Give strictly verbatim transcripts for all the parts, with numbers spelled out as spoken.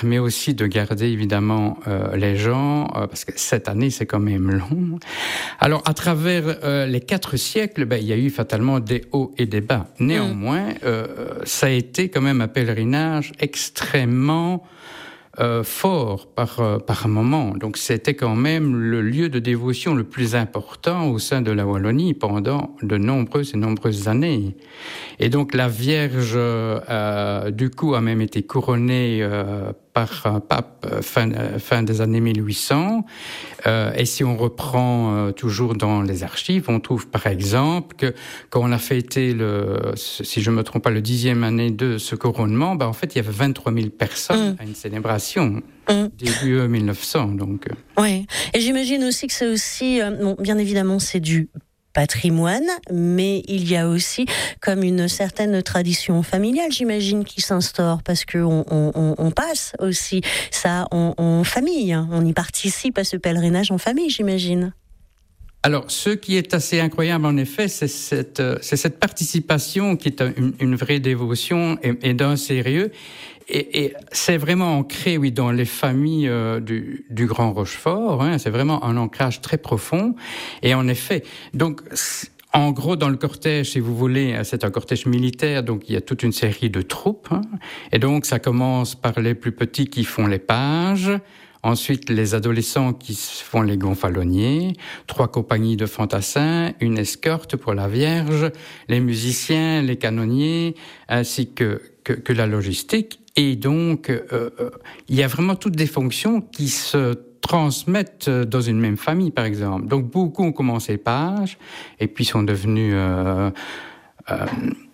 mais aussi de garder évidemment euh, les gens, euh, parce que cette année c'est quand même long. Alors à travers euh, les quatre siècles, ben, il y a eu fatalement des hauts et des bas. Néanmoins, mmh. euh, ça a été quand même un pèlerinage extrêmement Euh, fort par, euh, par moment. Donc c'était quand même le lieu de dévotion le plus important au sein de la Wallonie pendant de nombreuses et nombreuses années. Et donc la Vierge, euh, du coup, a même été couronnée euh, par un pape euh, fin, euh, fin des années mille huit cents. Euh, et si on reprend euh, toujours dans les archives, on trouve par exemple que quand on a fêté, le, si je ne me trompe pas, le dixième année de ce couronnement, bah, en fait, il y avait vingt-trois mille personnes mmh. à une célébration. Mmh. Début euh, mille neuf cents, donc. Oui, et j'imagine aussi que c'est aussi, euh, bon, bien évidemment, c'est du patrimoine, mais il y a aussi comme une certaine tradition familiale, j'imagine, qui s'instaure, parce que on, on, on passe aussi ça en, en famille, on y participe à ce pèlerinage en famille, j'imagine. Alors, ce qui est assez incroyable, en effet, c'est cette, c'est cette participation qui est une, une vraie dévotion et, et d'un sérieux. Et, et c'est vraiment ancré, oui, dans les familles euh, du, du Grand Rochefort. Hein, c'est vraiment un ancrage très profond. Et en effet, donc, en gros, dans le cortège, si vous voulez, c'est un cortège militaire, donc il y a toute une série de troupes. Hein, et donc, ça commence par les plus petits qui font les pages. Ensuite, les adolescents qui font les gonfaloniers, trois compagnies de fantassins, une escorte pour la Vierge, les musiciens, les canonniers, ainsi que, que, que la logistique. Et donc, euh, il y a vraiment toutes des fonctions qui se transmettent dans une même famille, par exemple. Donc, beaucoup ont commencé page, et puis sont devenus... Euh, euh,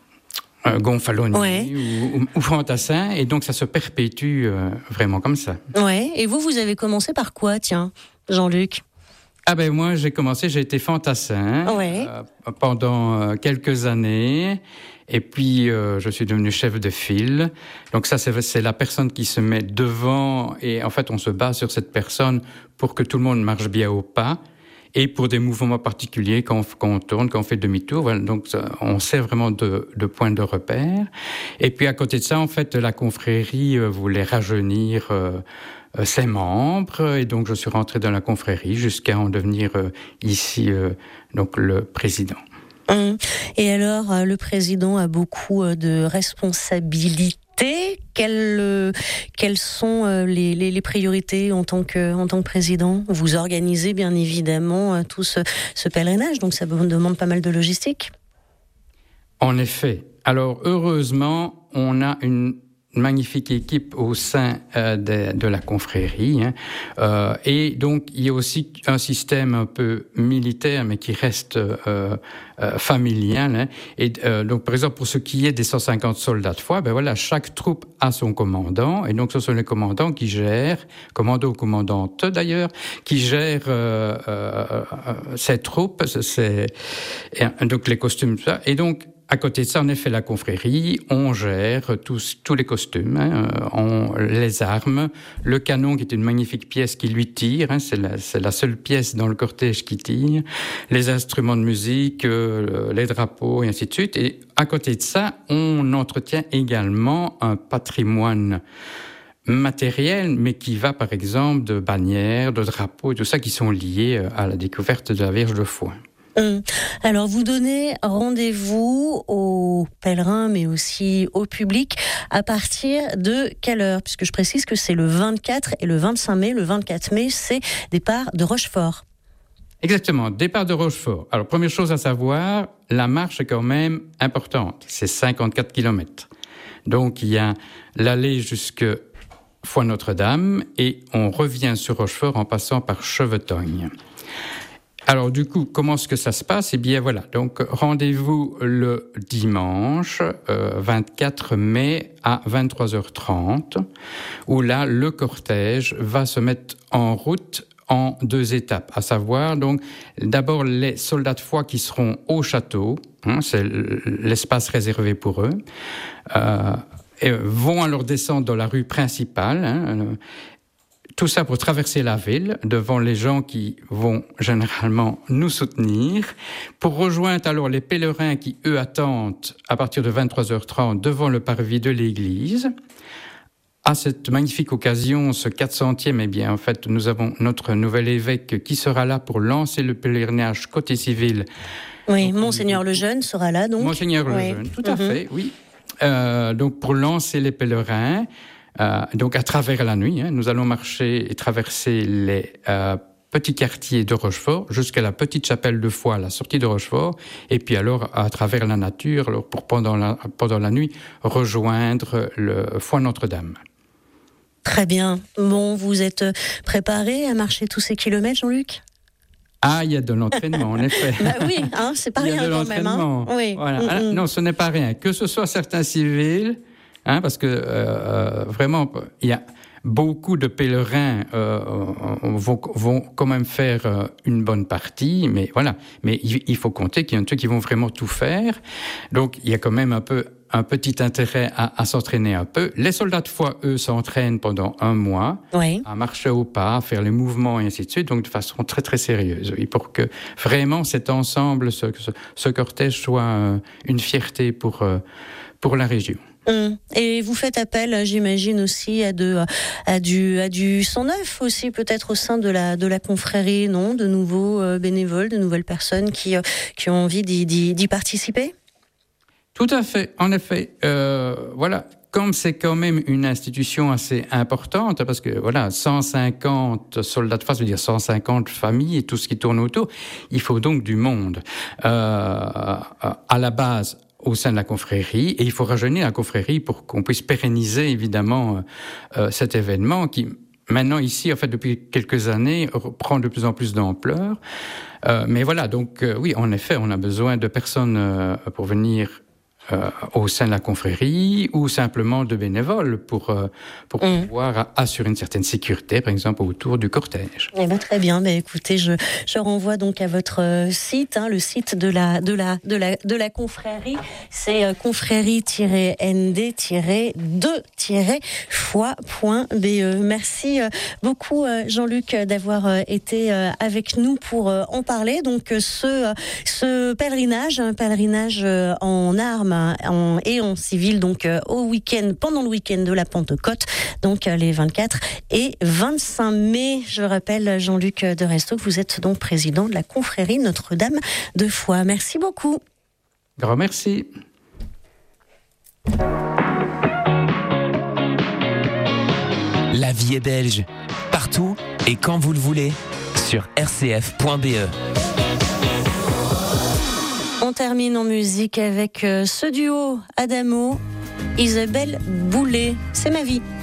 gonfalonier ouais. ou, ou, ou fantassin, et donc ça se perpétue euh, vraiment comme ça. Ouais. Et vous, vous avez commencé par quoi, tiens, Jean-Luc ? Ah ben moi, j'ai commencé, j'ai été fantassin ouais. euh, pendant euh, quelques années, et puis euh, je suis devenu chef de file. Donc ça, c'est, c'est la personne qui se met devant, et en fait, on se base sur cette personne pour que tout le monde marche bien au pas. Et pour des mouvements particuliers, quand on, quand on tourne, quand on fait demi-tour, voilà, donc ça, on sert vraiment de, de point de repère. Et puis à côté de ça, en fait, la confrérie euh, voulait rajeunir euh, euh, ses membres, et donc je suis rentré dans la confrérie jusqu'à en devenir euh, ici euh, donc le président. Hum. Et alors, euh, le président a beaucoup euh, de responsabilités. Quelles, euh, quelles sont euh, les, les, les priorités en tant que, en tant que président ? Vous organisez bien évidemment euh, tout ce, ce pèlerinage, donc ça demande pas mal de logistique. En effet. Alors, heureusement, on a une magnifique équipe au sein euh, de, de la confrérie. Hein. Euh, et donc, il y a aussi un système un peu militaire, mais qui reste euh, euh, familial. Hein. Et euh, donc, par exemple, pour ce qui est des cent cinquante soldats de foi, ben voilà, chaque troupe a son commandant. Et donc, ce sont les commandants qui gèrent, commando ou commandante d'ailleurs, qui gèrent euh, euh, euh, ces troupes, c'est, et, donc les costumes, tout ça. Et donc, à côté de ça, en effet, la confrérie, on gère tous, tous les costumes, hein, on, les armes, le canon qui est une magnifique pièce qui lui tire, hein, c'est, la, c'est la seule pièce dans le cortège qui tire, les instruments de musique, euh, les drapeaux et ainsi de suite. Et à côté de ça, on entretient également un patrimoine matériel, mais qui va par exemple de bannières, de drapeaux et tout ça qui sont liés à la découverte de la Vierge de Foix. Alors, vous donnez rendez-vous aux pèlerins, mais aussi au public, à partir de quelle heure ? Puisque je précise que c'est le vingt-quatre et le vingt-cinq mai. Le vingt-quatre mai, c'est départ de Rochefort. Exactement, départ de Rochefort. Alors, première chose à savoir, la marche est quand même importante. C'est cinquante-quatre kilomètres. Donc, il y a l'allée jusque Foix-Notre-Dame et on revient sur Rochefort en passant par Chevetognes. Alors du coup, comment est-ce que ça se passe ? Eh bien voilà, donc rendez-vous le dimanche euh, vingt-quatre mai à vingt-trois heures trente, où là, le cortège va se mettre en route en deux étapes, à savoir donc d'abord les soldats de foi qui seront au château, hein, c'est l'espace réservé pour eux, euh, et vont alors descendre dans la rue principale, hein, euh, tout ça pour traverser la ville, devant les gens qui vont généralement nous soutenir, pour rejoindre alors les pèlerins qui, eux, attendent à partir de vingt-trois heures trente devant le parvis de l'église. à cette magnifique occasion, ce quatre centième, eh bien, en fait, nous avons notre nouvel évêque qui sera là pour lancer le pèlerinage côté civil. Oui, donc, Monseigneur Lejeune sera là, donc. Monseigneur oui. Lejeune, tout à mm-hmm. fait, oui. Euh, donc, pour lancer les pèlerins, euh, donc à travers la nuit, hein, nous allons marcher et traverser les euh, petits quartiers de Rochefort jusqu'à la petite chapelle de Foix, la sortie de Rochefort, et puis alors à travers la nature, alors, pour pendant la, pendant la nuit rejoindre le Foix Notre-Dame. Très bien. Bon, vous êtes préparé à marcher tous ces kilomètres, Jean-Luc ? Ah, il y a de l'entraînement, en effet. Bah oui, hein, c'est pas rien quand même. Hein. Oui. Voilà. Mm-hmm. Ah, non, ce n'est pas rien. Que ce soit certains civils, hein, parce que euh, vraiment, il y a beaucoup de pèlerins euh, vont, vont quand même faire euh, une bonne partie, mais voilà. Mais il, il faut compter qu'il y en a ceux qui vont vraiment tout faire. Donc, il y a quand même un peu un petit intérêt à, à s'entraîner un peu. Les soldats de foi, eux, s'entraînent pendant un mois oui. à marcher au pas, à faire les mouvements et ainsi de suite, donc de façon très très sérieuse. Et pour que vraiment cet ensemble, ce, ce, ce cortège soit euh, une fierté pour, euh, pour la région. Hum. Et vous faites appel, j'imagine aussi, à, de, à, du, à du sang neuf aussi, peut-être au sein de la, de la confrérie, non ? De nouveaux euh, bénévoles, de nouvelles personnes qui, euh, qui ont envie d'y, d'y, d'y participer ? Tout à fait, en effet. Euh, voilà, comme c'est quand même une institution assez importante, parce que voilà, cent cinquante soldats de foi, ça veut dire cent cinquante familles et tout ce qui tourne autour, il faut donc du monde. Euh, à la base, au sein de la confrérie, et il faut rajeunir la confrérie pour qu'on puisse pérenniser évidemment euh, cet événement qui, maintenant ici, en fait, depuis quelques années, prend de plus en plus d'ampleur. Euh, mais voilà, donc euh, oui, en effet, on a besoin de personnes euh, pour venir Euh, au sein de la confrérie ou simplement de bénévoles pour, euh, pour mmh. pouvoir assurer une certaine sécurité, par exemple, autour du cortège. Eh ben, très bien. Ben, écoutez, je, je renvoie donc à votre site, hein, le site de la, de la, de la, de la confrérie. C'est euh, confrérie tiret n d tiret deux tiret foi point b e. Merci euh, beaucoup, euh, Jean-Luc, d'avoir euh, été euh, avec nous pour euh, en parler. Donc, euh, ce, euh, ce pèlerinage, un pèlerinage euh, en armes En, et en civil, donc euh, au week-end, pendant le week-end de la Pentecôte, donc euh, les vingt-quatre et vingt-cinq mai. Je rappelle, Jean-Luc de Resto, que vous êtes donc président de la confrérie Notre-Dame de Foix. Merci beaucoup. Grand merci. La vie est belge, partout et quand vous le voulez, sur r c f point b e. On termine en musique avec ce duo Adamo, Isabelle Boulay. C'est ma vie.